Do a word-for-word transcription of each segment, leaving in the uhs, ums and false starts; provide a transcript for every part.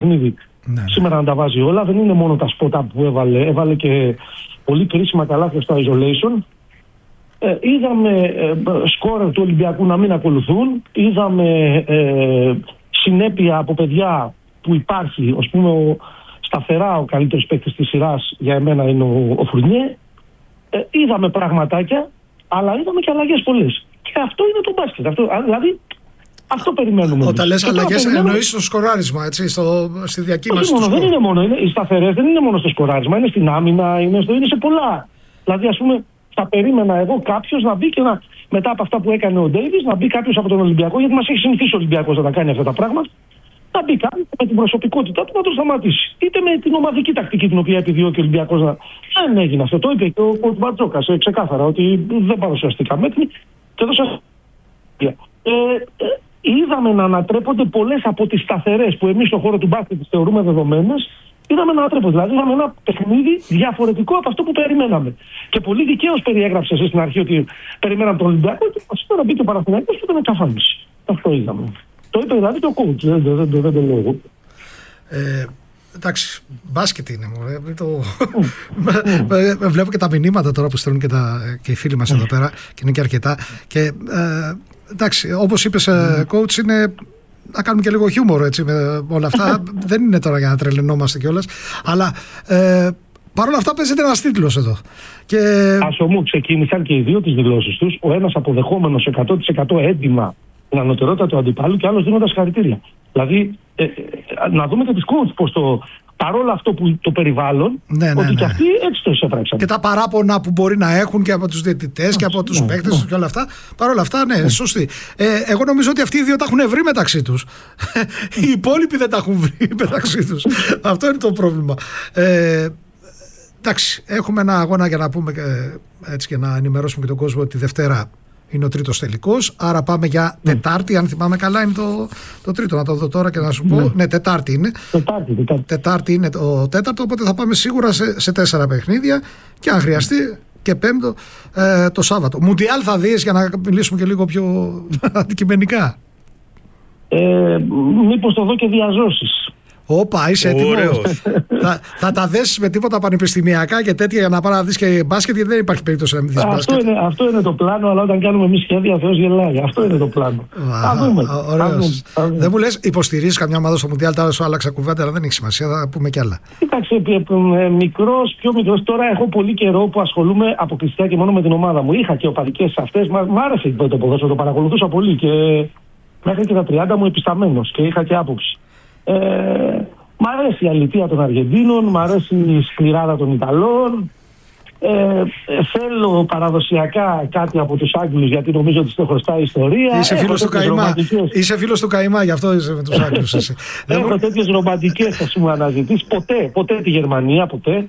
παιχνίδι. Ναι, ναι. Σήμερα να τα βάζει όλα. Δεν είναι μόνο τα σπότα που έβαλε. Έβαλε και πολύ κρίσιμα καλάθια στο isolation. Ε, είδαμε ε, σκόρερ του Ολυμπιακού να μην ακολουθούν. Είδαμε ε, συνέπεια από παιδιά που υπάρχει. Ας πούμε, ο, σταθερά ο καλύτερος παίκτης της σειράς για εμένα είναι ο, ο Φουρνιέ. Ε, είδαμε πραγματάκια, αλλά είδαμε και αλλαγές πολλές. Και αυτό είναι το μπάσκετ. Αυτό, δηλαδή, αυτό περιμένουμε. Όταν λες αλλαγές, εννοείς στο σκοράρισμα, έτσι, στο, στη διακύμαση του σκορ. Δεν είναι μόνο, είναι, οι σταθερές δεν είναι μόνο στο σκοράρισμα, είναι στην άμυνα, είναι, στο, είναι σε πολλά. Δηλαδή, ας πούμε, θα περίμενα εγώ κάποιος να μπει και να, μετά από αυτά που έκανε ο Ντέιβις, να μπει κάποιος από τον Ολυμπιακό, γιατί μας έχει συνηθίσει ο Ολυμπιακός να τα κάνει αυτά τα πράγματα, να μπει κάποιος με την προσωπικότητά του να το σταματήσει. Είτε με την ομαδική τακτική την οποία επιδιώκει ο Ολυμπιακός να. Δεν έγινε αυτό. Το είπε και ο Κόρτ Μπαρτζόκας ξεκάθαρα ότι δεν παρουσιαστήκαμε έτοιμοι και έδωσα. Ε, ε, είδαμε να ανατρέπονται πολλές από τις σταθερές που εμείς στον χώρο του μπάσκετ τις θεωρούμε δεδομένες. Είδαμε να ανατρέπονται. Δηλαδή, είδαμε ένα παιχνίδι διαφορετικό από αυτό που περιμέναμε. Και πολύ δικαίως περιέγραψε εσύ στην αρχή ότι περιμέναμε τον Ολυμπιακό και σήμερα μπήκε ο Παναθηναϊκός και ήταν εξαφάνιση. Αυτό είδαμε. Το είπε δηλαδή και ο coach. Δεν, δεν, δεν, δεν το λέω εγώ. Ε, εντάξει, μπάσκετ είναι. Μωρέ, το... Βλέπω και τα μηνύματα τώρα που στέλνουν και, τα, και οι φίλοι μας εδώ πέρα και είναι και αρκετά. Και ε, εντάξει, όπως είπες, coach, είναι να κάνουμε και λίγο χιούμορ έτσι, με όλα αυτά. Δεν είναι τώρα για να τρελαινόμαστε κιόλας. Αλλά ε, παρ' όλα αυτά παίζεται ένας τίτλος εδώ. Και... Ας ομού ξεκίνησαν και οι δύο τις δηλώσεις τους. Ο ένας αποδεχόμενος εκατό τοις εκατό έντιμα την ανωτερότητα του αντιπάλου και άλλος δίνοντας χαρητήρια. Δηλαδή, ε, ε, να δούμε και τις coach πως το. Παρόλο αυτό που το περιβάλλον, ναι, ναι, ότι ναι. και αυτοί έτσι το εισέπραξαν. Και τα παράπονα που μπορεί να έχουν και από τους διαιτητές και από τους ναι, παίκτες ναι. και όλα αυτά. Παρόλα αυτά, ναι, ναι. σωστή. Ε, εγώ νομίζω ότι αυτοί οι δύο τα έχουν βρει μεταξύ τους. Οι υπόλοιποι δεν τα έχουν βρει μεταξύ τους. Αυτό είναι το πρόβλημα. Ε, εντάξει, έχουμε ένα αγώνα για να πούμε έτσι και να ενημερώσουμε και τον κόσμο ότι Δευτέρα είναι ο τρίτος τελικός, άρα πάμε για mm. Τετάρτη, αν θυμάμαι καλά είναι το, το τρίτο, να το δω τώρα και να σου πω. Ναι, ναι Τετάρτη είναι. Τετάρτη, τετάρτη. Τετάρτη είναι το τέταρτο, οπότε θα πάμε σίγουρα σε, σε τέσσερα παιχνίδια και αν χρειαστεί και πέμπτο ε, το Σάββατο. Μουντιάλ θα δεις για να μιλήσουμε και λίγο πιο αντικειμενικά. Ε, μήπως το δω και διαζώσεις. Όπα, είσαι έτοιμος. θα, θα τα δέσεις με τίποτα πανεπιστημιακά και τέτοια για να πάρει να δεις και μπάσκετ, γιατί δεν υπάρχει περίπτωση να μην δεις μπάσκετ. Αυτό είναι, αυτό είναι το πλάνο, αλλά όταν κάνουμε εμείς σχέδια, Θεός γελάει. Αυτό είναι το πλάνο. Θα δούμε. Ωραίος. Δεν μου λες, υποστηρίζεις καμιά ομάδα στο Μουντιάλ, τώρα σου άλλαξα κουβέντα, αλλά δεν έχει σημασία, θα πούμε κι άλλα. Κοίταξε, μικρός, πιο μικρός. Τώρα έχω πολύ καιρό που ασχολούμαι αποκλειστικά και μόνο με την ομάδα μου. Είχα και οπαδικές αυτές. Μ' άρεσε το ποδόσφαιρο, το παρακολουθούσα πολύ και μέχρι και τα τριάντα μου επισταμένος και είχα και άποψη. Ε, μ' αρέσει η αλήθεια των Αργεντίνων, μ' αρέσει η σκληράδα των Ιταλών. Ε, θέλω παραδοσιακά κάτι από τους Άγγλους, γιατί νομίζω ότι το χρωστάει η ιστορία. Είσαι φίλος του Καϊμά. Είσαι φίλος του Καϊμά, γι' αυτό είσαι με τους Άγγλους. Εσύ. Έχω τέτοιες ρομαντικές, ας πούμε, αναζητήσεις. Ποτέ, ποτέ τη Γερμανία, ποτέ.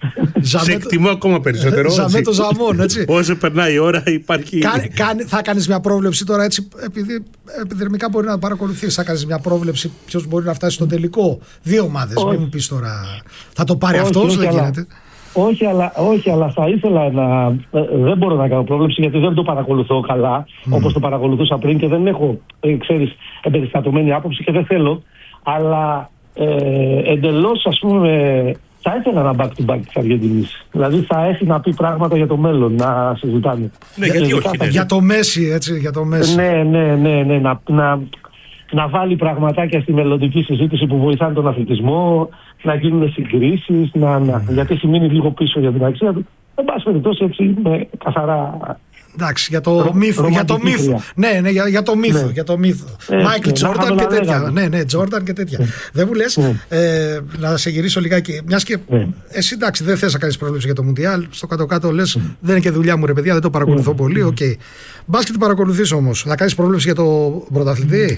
Σε εκτιμώ ακόμα περισσότερο. Ζαμέ το ζαμόν, έτσι. Όσο περνάει η ώρα υπάρχει. Κάν, κάν, θα κάνεις μια πρόβλεψη τώρα, έτσι, επειδή επιδερμικά μπορεί να παρακολουθείς. Θα κάνεις μια πρόβλεψη ποιος μπορεί να φτάσει στο τελικό. Δύο ομάδες, μην μου πεις τώρα. Θα το πάρει αυτός, δεν γίνεται. Όχι αλλά, όχι, αλλά θα ήθελα να. Ε, δεν μπορώ να κάνω πρόβλεψη γιατί δεν το παρακολουθώ καλά mm. όπως το παρακολουθούσα πριν και δεν έχω, ε, ξέρεις, εμπεριστατωμένη άποψη και δεν θέλω. Αλλά ε, εντελώς, ας πούμε, θα ήθελα ένα back-to-back της Αργεντινής. Δηλαδή θα έχει να πει πράγματα για το μέλλον, να συζητάνε. Ναι, γιατί όχι, ναι. Για το Μέση, έτσι, για το Μέση. Ναι, ναι, ναι, ναι, να, να, να βάλει πραγματάκια στη μελλοντική συζήτηση που βοηθάνε τον αθλητισμό, να γίνουν συγκρίσεις, να, να, mm. γιατί έχει μείνει λίγο πίσω για την αξία του. Εν πάση περιπτώσει, έτσι, με καθαρά. Εντάξει, για το μύθο. Για το μύθο. Ναι, ναι, για, για το μύθο. Ναι. Για το μύθο. Μάικλ Τζόρνταν και τέτοια. Ναι, ναι, Τζόρνταν και τέτοια. Ναι. Δεν μου λες, ναι. ε, να σε γυρίσω λιγάκι. Μιας και ναι. εσύ εντάξει, δεν θες να κάνεις πρόβλεψη για το Μουντιάλ. Στο κάτω-κάτω λες, ναι. δεν είναι και δουλειά μου, ρε παιδιά, δεν το παρακολουθώ ναι. πολύ. Οκ. Okay. Μπάσκετ παρακολουθείς όμως. Θα κάνεις πρόβλεψη για το πρωταθλητή.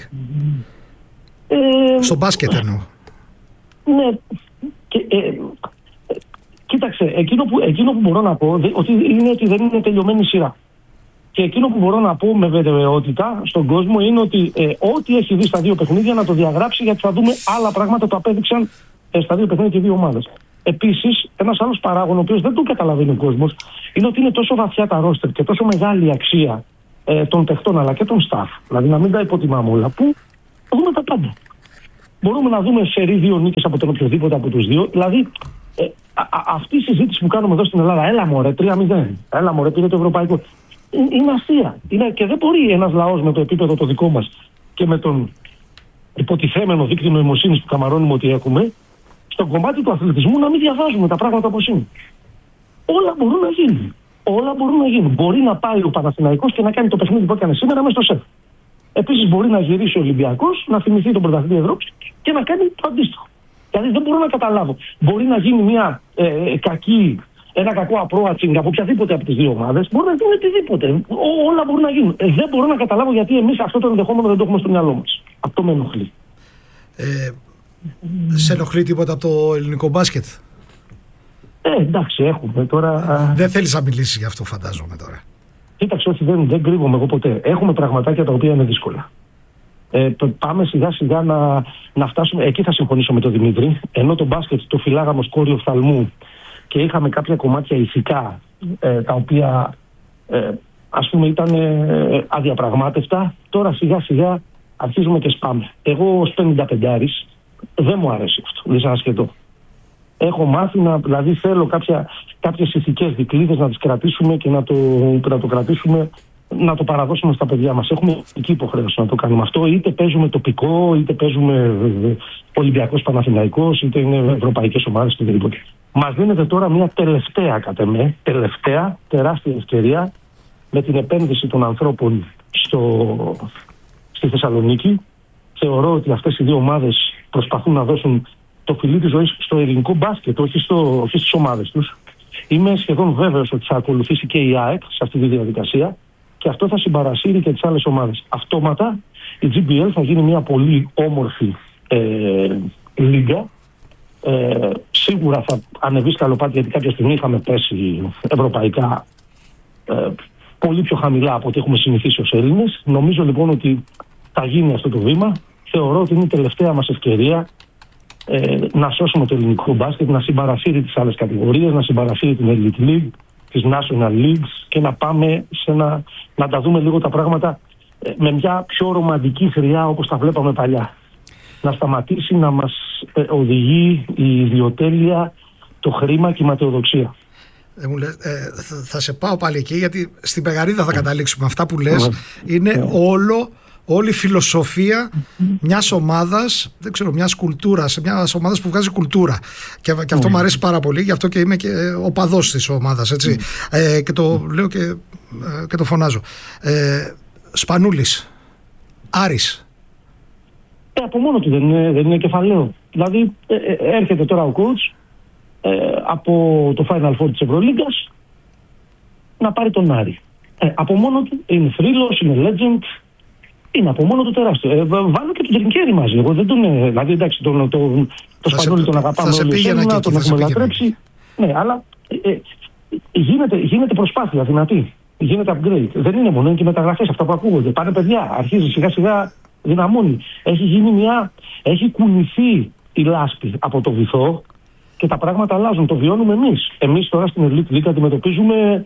Ε, Στο μπάσκετ εννοώ. Ναι. Και, ε, κοίταξε, εκείνο που, εκείνο που μπορώ να πω δε, ότι είναι ότι δεν είναι τελειωμένη σειρά. Και εκείνο που μπορώ να πω με βεβαιότητα στον κόσμο είναι ότι ε, ό,τι έχει δει στα δύο παιχνίδια να το διαγράψει, γιατί θα δούμε άλλα πράγματα που απέδειξαν ε, στα δύο παιχνίδια και δύο ομάδες. Επίσης, ένας άλλος παράγων, ο οποίος δεν τον καταλαβαίνει ο κόσμος, είναι ότι είναι τόσο βαθιά τα ρόστερ και τόσο μεγάλη η αξία ε, των παιχτών αλλά και των staff. Δηλαδή να μην τα υποτιμάμε όλα, που θα δούμε τα πάντα. Μπορούμε να δούμε σερί δύο νίκες από τον οποιοδήποτε από τους δύο. Δηλαδή, ε, α, α, αυτή η συζήτηση που κάνουμε εδώ στην Ελλάδα, έλα μωρέ, τρία μηδέν, έλα μωρέ, πήρε το ευρωπαϊκό. Είναι, είναι αστεία. Είναι, και δεν μπορεί ένας λαός με το επίπεδο το δικό μας και με τον υποτιθέμενο δίκτυο νοημοσύνης που καμαρώνουμε ότι έχουμε, στον κομμάτι του αθλητισμού να μην διαβάζουμε τα πράγματα όπως είναι. Όλα μπορούν να γίνουν. Όλα μπορούν να γίνουν. Μπορεί να πάει ο Παναθηναϊκός και να κάνει το παιχνίδι που έκανε σήμερα μέσα στο σεφ. Επίσης, μπορεί να γυρίσει ο Ολυμπιακός, να θυμηθεί τον πρωταθλητή Ευρώπης και να κάνει το αντίστοιχο. Δηλαδή, δεν μπορώ να καταλάβω. Μπορεί να γίνει μια ε, κακή, ένα κακό approaching από οποιαδήποτε από τις δύο ομάδες. Μπορεί να γίνει οτιδήποτε. Ό, όλα μπορούν να γίνουν. Ε, δεν μπορώ να καταλάβω γιατί εμείς αυτό το ενδεχόμενο δεν το έχουμε στο μυαλό μας. Αυτό με ενοχλεί. Ε, σε ενοχλεί τίποτα από το ελληνικό μπάσκετ? Ε, εντάξει, έχουμε τώρα. Δεν θέλεις να μιλήσεις γι' αυτό, φαντάζομαι τώρα. Κοίταξε, όχι, δεν, δεν κρύβομαι εγώ ποτέ. Έχουμε πραγματάκια τα οποία είναι δύσκολα. Ε, πάμε σιγά σιγά να, να φτάσουμε. Εκεί θα συμφωνήσω με τον Δημήτρη. Ενώ το μπάσκετ το φυλάγαμε ως κόριο φθαλμού και είχαμε κάποια κομμάτια ηθικά ε, τα οποία ε, ας πούμε ήταν ε, αδιαπραγμάτευτα. Τώρα σιγά σιγά αρχίζουμε και σπάμε. Εγώ ως πενηνταπεντάρης δεν μου αρέσει αυτό. Δεν σας ασχετώ. Έχω μάθει να, δηλαδή θέλω κάποια, κάποιες ηθικές δικλείδες να τις κρατήσουμε και να το, να το κρατήσουμε, να το παραδώσουμε στα παιδιά μας. Έχουμε ηθική υποχρέωση να το κάνουμε αυτό. Είτε παίζουμε τοπικό, είτε παίζουμε Ολυμπιακός Παναθηναϊκός, είτε είναι ευρωπαϊκές ομάδες και οτιδήποτε. Μας δίνεται τώρα μια τελευταία, κατ' εμέ, τελευταία τεράστια ευκαιρία με την επένδυση των ανθρώπων στο, στη Θεσσαλονίκη. Θεωρώ ότι αυτές οι δύο ομάδες προσπαθούν να δώσουν το φιλί της ζωής στο ελληνικό μπάσκετ, όχι, στο, όχι στις ομάδες τους. Είμαι σχεδόν βέβαιος ότι θα ακολουθήσει και η ΑΕΚ σε αυτή τη διαδικασία και αυτό θα συμπαρασύρει και τις άλλες ομάδες. Αυτόματα η τζι μπι ελ θα γίνει μια πολύ όμορφη ε, λίγκα. Ε, σίγουρα θα ανεβεί σκαλοπάτι, γιατί κάποια στιγμή είχαμε πέσει ευρωπαϊκά ε, πολύ πιο χαμηλά από ό,τι έχουμε συνηθίσει ως Έλληνες. Νομίζω λοιπόν ότι θα γίνει αυτό το βήμα. Θεωρώ ότι είναι η τελευταία μας ευκαιρία Ε, να σώσουμε το ελληνικό μπάσκετ, να συμπαρασύρει τις άλλες κατηγορίες, να συμπαρασύρει την Elite League, τις National Leagues και να πάμε σε ένα, να τα δούμε λίγο τα πράγματα ε, με μια πιο ρομαντική χρειά όπως τα βλέπαμε παλιά. Να σταματήσει να μας ε, οδηγεί η ιδιοτέλεια, το χρήμα και η ματαιοδοξία. Ε, μου λες, ε, θα, θα σε πάω πάλι εκεί, γιατί στην Πεγαρίδα θα καταλήξουμε. Αυτά που λες είναι όλο όλη η φιλοσοφία μιας ομάδας, δεν ξέρω, μιας κουλτούρας, μιας ομάδας που βγάζει κουλτούρα. Και, και αυτό μου αρέσει πάρα πολύ, γι' αυτό και είμαι και οπαδός της ομάδας, έτσι. Ε, και το λέω και, και το φωνάζω. Ε, Σπανούλης, Άρης. Ε, από μόνο του δεν είναι, δεν είναι κεφαλαίο. Δηλαδή ε, ε, έρχεται τώρα ο coach ε, από το Final Four της Ευρωλίγκας να πάρει τον Άρη. Ε, από μόνο του είναι θρύλος, είναι legend. Είναι από μόνο του τεράστιο. Ε, βάλω και τον Τρινκέρι μαζί. Εγώ δεν τον. Δηλαδή, εντάξει, τον, το, το, το Σπανούλη τον αγαπάμε όλοι. Τον, τον έχουμε λατρέψει. Ναι, αλλά ε, ε, γίνεται, γίνεται προσπάθεια δυνατή. Γίνεται upgrade. Δεν είναι μόνο, είναι και μεταγραφές αυτά που ακούγονται. Πάνε παιδιά, αρχίζει σιγά σιγά, δυναμώνει. Έχει γίνει μια. Έχει κουνηθεί η λάσπη από το βυθό και τα πράγματα αλλάζουν. Το βιώνουμε εμείς. Εμείς τώρα στην Elite League αντιμετωπίζουμε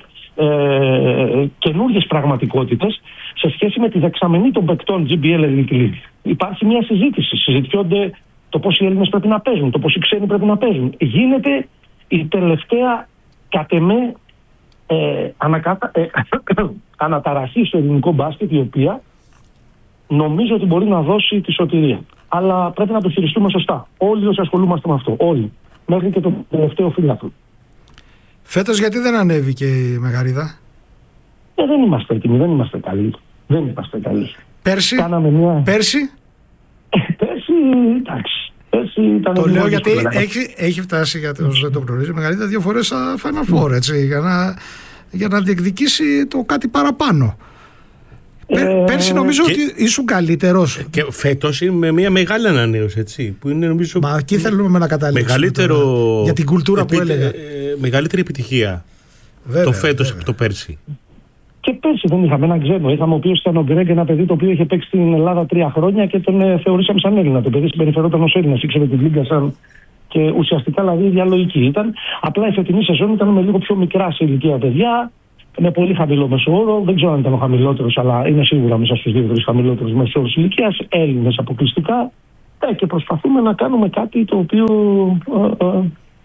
Ε, καινούργιες πραγματικότητες σε σχέση με τη δεξαμενή των παικτών τζι μπι ελ Elite League. Υπάρχει μια συζήτηση, συζητιόνται το πώς οι Έλληνες πρέπει να παίζουν, το πώς οι ξένοι πρέπει να παίζουν. Γίνεται η τελευταία κατ' εμέ ε, ανακατα... ε, αναταραχή στο ελληνικό μπάσκετ, η οποία νομίζω ότι μπορεί να δώσει τη σωτηρία. Αλλά πρέπει να το χειριστούμε σωστά. Όλοι όσοι ασχολούμαστε με αυτό, όλοι, μέχρι και το τελευταίο φιλάθλο. Φέτος γιατί δεν ανέβηκε η Μεγαρίδα? Ε, δεν είμαστε έτοιμοι, δεν είμαστε καλοί. Δεν είμαστε καλοί. Πέρσι, μια... πέρσι. Ε, πέρσι, εντάξει. Πέρσι ήταν το λέω γιατί έχει, έχει φτάσει, για όσους δεν το γνωρίζει, η Μεγαρίδα δύο φορές στα Final Four, έτσι, για να, για να διεκδικήσει το κάτι παραπάνω. Ε, Πέρσι νομίζω και, ότι ήσουν καλύτερος. Και φέτος είναι με μια μεγάλη ανανέωση, έτσι. Που είναι, νομίζω, μα εκεί θέλουμε να καταλήξουμε. Μεγαλύτερο. Τώρα, για την κουλτούρα επί, που έλεγα. Ε, μεγαλύτερη επιτυχία. Βέβαια, το φέτος βέβαια. Από το πέρσι. Και πέρσι δεν είχαμε έναν ξένο. Είχαμε ο οποίος ήταν ο Γκρέγκ, ένα παιδί το οποίο είχε παίξει στην Ελλάδα τρία χρόνια και τον ε, θεωρήσαμε σαν Έλληνα. Το παιδί συμπεριφερόταν ως Έλληνας, ήξερε την Λίγκα σαν. Και ουσιαστικά δηλαδή διαλογική ήταν. Απλά η φετινή σεζόν ήταν με λίγο πιο μικρά σε ηλικία παιδιά. Με πολύ χαμηλό μεσόωρο, δεν ξέρω αν ήταν ο χαμηλότερος, αλλά είναι σίγουρα μέσα στους δύο-τρεις χαμηλότερους μεσόωρους ηλικίας, Έλληνες αποκλειστικά. Ε, και προσπαθούμε να κάνουμε κάτι το οποίο ε, ε,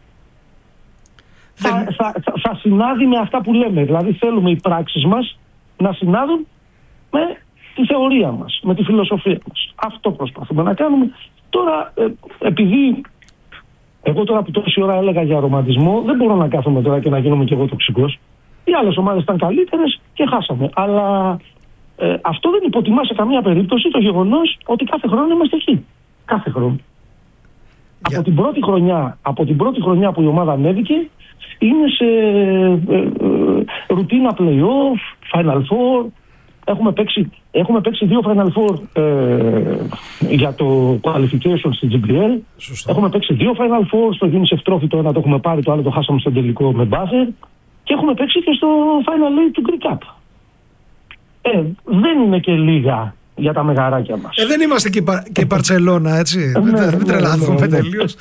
θα, θα, θα, θα συνάδει με αυτά που λέμε. Δηλαδή θέλουμε οι πράξεις μας να συνάδουν με τη θεωρία μας, με τη φιλοσοφία μας. Αυτό προσπαθούμε να κάνουμε. Τώρα, ε, επειδή εγώ τώρα που τόση ώρα έλεγα για ρομαντισμό, δεν μπορώ να κάθομαι τώρα και να γίνομαι κι εγώ τοξικός. Οι άλλες ομάδες ήταν καλύτερες και χάσαμε. Αλλά ε, αυτό δεν υποτιμά σε καμία περίπτωση το γεγονός ότι κάθε χρόνο είμαστε εκεί. Κάθε χρόνο. Yeah. Από την πρώτη χρονιά, από την πρώτη χρονιά που η ομάδα ανέβηκε, είναι σε ε, ε, ρουτίνα play-off, Final Four. Έχουμε παίξει, έχουμε παίξει δύο Final Four ε, για το qualification στην τζι μπι ελ. Σωστό. Έχουμε παίξει δύο Final Four, στο UNICEF Trophy το ένα το έχουμε πάρει, το άλλο το χάσαμε στο τελικό με buzzer. Και έχουμε παίξει και στο Final Eight του Greek Cup. Ε, δεν είναι και λίγα για τα μεγαράκια μας. Ε, δεν είμαστε και, και η Μπαρτσελώνα, έτσι. Ε, μην ναι, μην ναι, τρελαθούμε ναι, ναι. τελείως.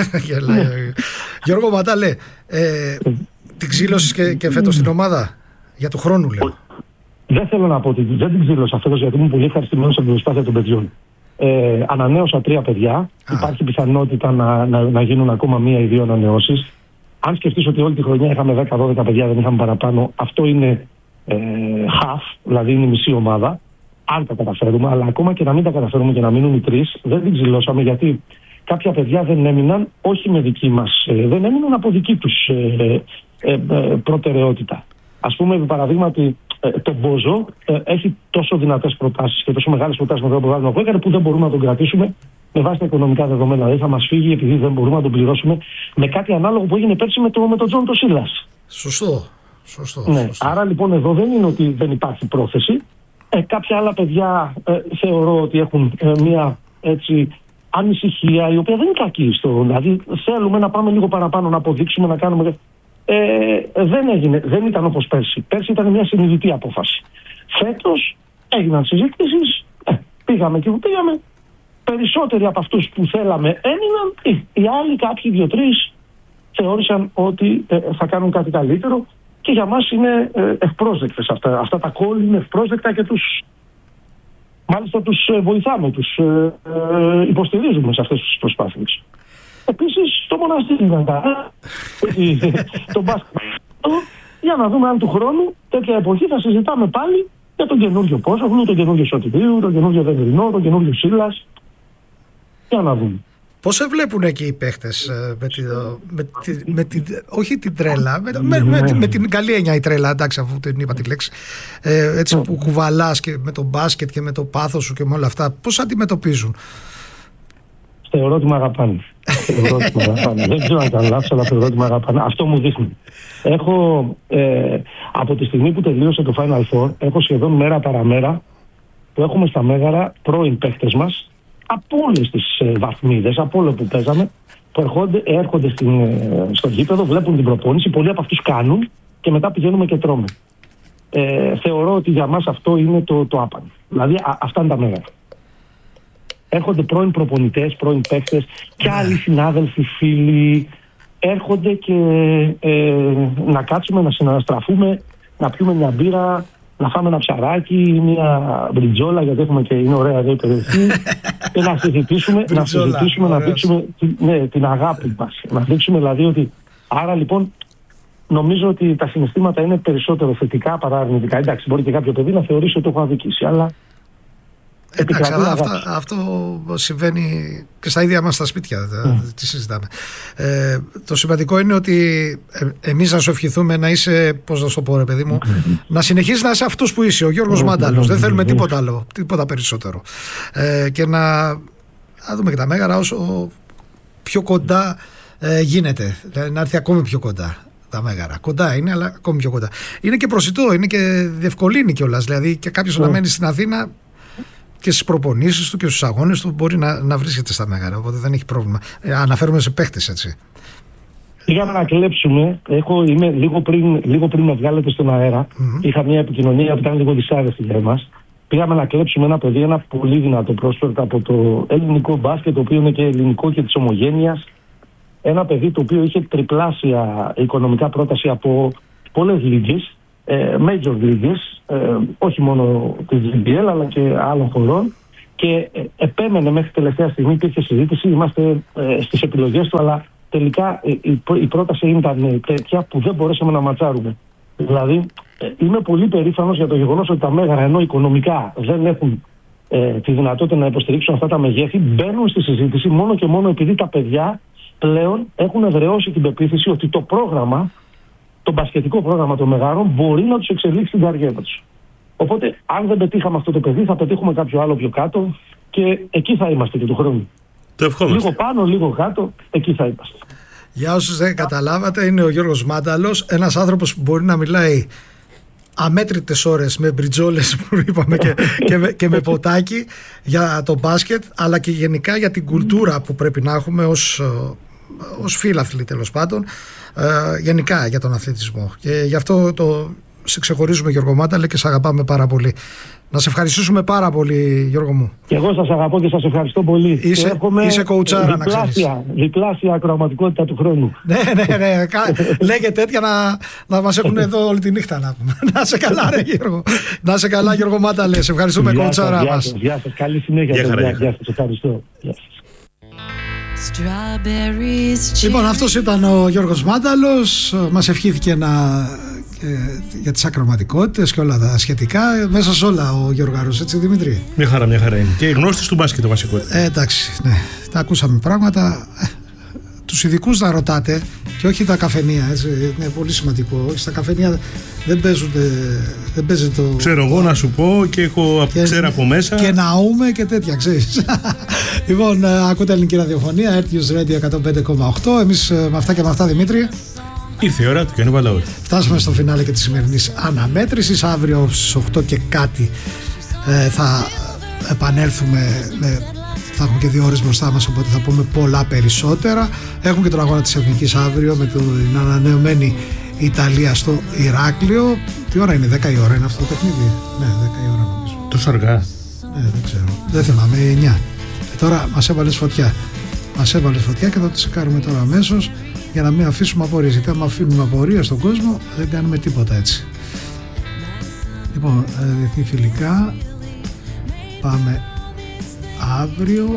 Γιώργο Ματάλε, ε, την ξύλωσες και, και φέτος την ομάδα για του χρόνου, λέω. Δεν θέλω να πω ότι δεν την ξύλωσα φέτος, γιατί ήμουν πολύ ευχαριστημένος από την προσπάθεια των παιδιών. Ε, ανανέωσα τρία παιδιά. Α. Υπάρχει πιθανότητα να, να, να γίνουν ακόμα μία ή δύο ανανεώσεις. Αν σκεφτείς ότι όλη τη χρονιά είχαμε δέκα δώδεκα παιδιά, δεν είχαμε παραπάνω, αυτό είναι ε, half, δηλαδή είναι η μισή ομάδα. Αν τα καταφέρουμε, αλλά ακόμα και να μην τα καταφέρουμε και να μείνουν οι τρεις, δεν την ξυλώσαμε, γιατί κάποια παιδιά δεν έμειναν, όχι με δική μας, ε, δεν έμειναν από δική τους ε, ε, ε, προτεραιότητα. Ας πούμε, επί παραδείγματι, ε, τον Μπόζο ε, έχει τόσο δυνατές προτάσεις και τόσο μεγάλες προτάσεις με το πρόγραμμα που έκανε, που δεν μπορούμε να τον κρατήσουμε με βάση τα οικονομικά δεδομένα. Δεν θα μας φύγει επειδή δεν μπορούμε να τον πληρώσουμε με κάτι ανάλογο που έγινε πέρσι με, το, με τον Τζον το Σίλας. Σωστό. Σωστό, ναι. σωστό. Άρα λοιπόν εδώ δεν είναι ότι δεν υπάρχει πρόθεση. Ε, κάποια άλλα παιδιά ε, θεωρώ ότι έχουν ε, μια έτσι ανησυχία η οποία δεν είναι κακή. Στο, δηλαδή θέλουμε να πάμε λίγο παραπάνω, να αποδείξουμε, να κάνουμε. Ε, δεν έγινε, δεν ήταν όπως πέρσι. Πέρσι ήταν μια συνειδητή απόφαση. Φέτος έγιναν συζητήσεις, ε, πήγαμε και που πήγαμε. Περισσότεροι από αυτούς που θέλαμε έμειναν, οι άλλοι κάποιοι δύο-τρεις θεώρησαν ότι ε, θα κάνουν κάτι καλύτερο. Και για μας είναι ε, ευπρόσδεκτες αυτά. Αυτά τα κόλλη είναι ευπρόσδεκτα και τους, μάλιστα τους ε, βοηθάμε, τους ε, ε, υποστηρίζουμε σε αυτές τις προσπάθειες. Επίσης, το μοναστήρι ήταν καλά, το μπάσκετ, για να δούμε αν του χρόνου, τέτοια εποχή, θα συζητάμε πάλι για τον καινούργιο Πόσογλου, τον καινούργιο Σωτηρίου, τον καινούργιο Βενδρινό, τον καινούργιο Σίλας. Για να δούμε. Πώς σε βλέπουν εκεί οι παίχτες με, τη, με, τη, με τη, όχι την τρέλα, με, με, με, με την καλή έννοια η τρέλα, εντάξει, αφού την είπα τη λέξη, ε, έτσι που κουβαλάς και με το μπάσκετ και με το πάθος σου και με όλα αυτά, πώς αντιμετωπίζουν? Θεωρώ ότι με αγαπάνε. Θεωρώ ότι με αγαπάνε. Δεν ξέρω αν ήταν λάθος, αλλά θεωρώ ότι με αγαπάνε. Αυτό μου δείχνει. Έχω, ε, από τη στιγμή που τελείωσε το Final Four, έχω σχεδόν μέρα παραμέρα που έχουμε στα Μέγαρα πρώην παίχτες μας, από όλες τις ε, βαθμίδες, από όλα που παίζαμε, που έρχονται, έρχονται στην, ε, στο γήπεδο, βλέπουν την προπόνηση, πολλοί από αυτούς κάνουν και μετά πηγαίνουμε και τρώμε. Ε, θεωρώ ότι για μας αυτό είναι το, το άπαν. Δηλαδή α, αυτά είναι τα Μέγαρα. Έρχονται πρώην προπονητές, πρώην παίκτες και άλλοι συνάδελφοι, φίλοι. Έρχονται και ε, να κάτσουμε, να συναναστραφούμε, να πιούμε μια μπύρα, να φάμε ένα ψαράκι, μια μπριτζόλα, γιατί έχουμε και είναι ωραία εδώ η περιοχή, και να συζητήσουμε, να, συζητήσουμε να δείξουμε ναι, την αγάπη μας. Να δείξουμε δηλαδή ότι. Άρα λοιπόν νομίζω ότι τα συναισθήματα είναι περισσότερο θετικά παρά αρνητικά. Εντάξει, μπορεί και κάποιο παιδί να θεωρήσει ότι το έχω αδικήσει, αλλά. Εντάξει, αλλά αυτό, αυτό συμβαίνει και στα ίδια μας τα σπίτια, mm. τι συζητάμε. Ε, το σημαντικό είναι ότι ε, εμείς να σου ευχηθούμε να είσαι, πώς να σου το πω ρε παιδί μου, mm. να συνεχίσεις να είσαι αυτός που είσαι, ο Γιώργος mm. Μάνταλος. Mm. Δεν θέλουμε τίποτα άλλο, τίποτα περισσότερο. Ε, και να, να δούμε και τα Μέγαρα όσο πιο κοντά ε, γίνεται, να έρθει ακόμη πιο κοντά. Τα Μέγαρα. Κοντά είναι, αλλά ακόμη πιο κοντά. Είναι και προσιτό, είναι και διευκολύνει κιόλας. Δηλαδή και κάποιος mm. να μένει στην Αθήνα και στις προπονήσεις του και στους αγώνες του μπορεί να, να βρίσκεται στα Μέγαρα, οπότε δεν έχει πρόβλημα. Ε, αναφέρουμε σε παίχτες, έτσι. Πήγαμε να κλέψουμε, έχω, είμαι, λίγο, πριν, λίγο πριν με βγάλετε στον αέρα, mm-hmm. είχα μια επικοινωνία που ήταν λίγο δυσάρεστη για εμάς. Πήγαμε να κλέψουμε ένα παιδί, ένα πολύ δυνατό πρόσφερτα από το ελληνικό μπάσκετ, το οποίο είναι και ελληνικό και της ομογένειας. Ένα παιδί το οποίο είχε τριπλάσια οικονομικά πρόταση από πολλές λίγες, major λίγες, ε, όχι μόνο της τζι μπι ελ αλλά και άλλων χωρών, και ε, επέμενε μέχρι τελευταία στιγμή. Υπήρχε συζήτηση, είμαστε ε, στις επιλογές του, αλλά τελικά ε, η, η πρόταση ήταν ε, τέτοια που δεν μπορέσαμε να ματσάρουμε. Δηλαδή, ε, είμαι πολύ περήφανος για το γεγονός ότι τα μέγαρα, ενώ οικονομικά δεν έχουν ε, τη δυνατότητα να υποστηρίξουν αυτά τα μεγέθη, μπαίνουν στη συζήτηση μόνο και μόνο επειδή τα παιδιά πλέον έχουν εδραιώσει την πεποίθηση ότι το πρόγραμμα, το μπασκετικό πρόγραμμα των μεγάρων, μπορεί να τους εξελίξει την καριέρα τους. Οπότε, αν δεν πετύχαμε αυτό το παιδί, θα πετύχουμε κάποιο άλλο πιο κάτω και εκεί θα είμαστε και του χρόνου. Το ευχόμαστε. Λίγο πάνω, λίγο κάτω, εκεί θα είμαστε. Για όσους δεν καταλάβατε, είναι ο Γιώργος Μάνταλος, ένας άνθρωπος που μπορεί να μιλάει αμέτρητες ώρες με μπριτζόλες που είπαμε και, και, με, και με ποτάκι για το μπάσκετ, αλλά και γενικά για την κουλτούρα που πρέπει να έχουμε ως, ως φίλαθλοι, τέλος πάντων, ε, γενικά για τον αθλητισμό. Και γι' αυτό το σε ξεχωρίζουμε, Γιώργο Μάνταλε, και σε αγαπάμε πάρα πολύ. Να σε ευχαριστήσουμε πάρα πολύ, Γιώργο μου. Και εγώ σας αγαπώ και σας ευχαριστώ πολύ. Είσαι, είσαι κοουτσάρα, να ξέρεις. Διπλάσια, διπλάσια ακροαματικότητα του χρόνου. Ναι, ναι, ναι. Λέγε τέτοια να, να μας έχουν εδώ όλη τη νύχτα, να πούμε. Να σε καλά, ρε Γιώργο. Να σε καλά, Γιώργο Μάνταλε. Σε ευχαριστούμε, κοουτσάρα μας. Γεια σας. Καλή συνέχεια. Γεια σας. Ευχαριστώ. Λοιπόν, αυτός ήταν ο Γιώργος Μάνταλος. Μας ευχήθηκε να... για τις ακροματικότητες και όλα τα σχετικά. Μέσα σε όλα ο Γιώργαρος, έτσι Δημήτρη? Μια χαρά, μια χαρά είναι. Και οι γνώστες του μπάσκετ το βασικό. Ε, εντάξει, ναι. Τα ακούσαμε πράγματα. Τους ειδικούς να ρωτάτε και όχι τα καφενεία, έτσι. Είναι πολύ σημαντικό. Όχι, στα καφενεία δεν παίζονται, δεν παίζεται το... Ξέρω εγώ να σου πω και έχω και, ξέρω από μέσα. Και ναούμε και τέτοια, ξέρεις. Λοιπόν, ακούτε ελληνική ραδιοφωνία, Earth Radio εκατόν πέντε κόμμα οκτώ. Εμείς με αυτά και με αυτά, Δημήτρη, ήρθε η ώρα του Κιόνι Βαλαούρη. Φτάσαμε στο φινάλε και της σημερινής αναμέτρησης. Αύριο στις οκτώ και κάτι ε, θα επανέλθουμε με, θα έχουμε και δύο ώρες μπροστά μας, οπότε θα πούμε πολλά περισσότερα. Έχουμε και τον αγώνα της Εθνικής αύριο με την ανανεωμένη Ιταλία στο Ηράκλειο. Τι ώρα είναι, δέκα η ώρα είναι αυτό το παιχνίδι? Ναι, δέκα η ώρα νομίζω. Τόσο αργά? Ναι, δεν ξέρω, δεν θυμάμαι, εννιά. Και τώρα μας έβαλες φωτιά. Μας έβαλες φωτιά και θα το τσεκάρουμε τώρα αμέσως, για να μην αφήσουμε απορίες. Γιατί άμα αφήνουμε απορίες στον κόσμο δεν κάνουμε τίποτα έτσι. Λοιπόν, διεθνή φιλικά πάμε αύριο.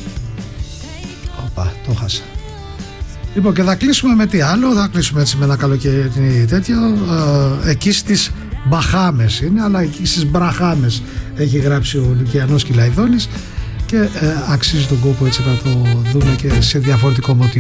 Οπα, το χάσα. Λοιπόν, και θα κλείσουμε με τι άλλο? Θα κλείσουμε έτσι με ένα καλοκαιρινή τέτοιο, ε, εκεί στις Μπαχάμες είναι, αλλά εκεί στις Μπραχάμες έχει γράψει ο Λουκιανός Κυλαϊδόνης και ε, αξίζει τον κόπο έτσι να το δούμε και σε διαφορετικό μοτίβο.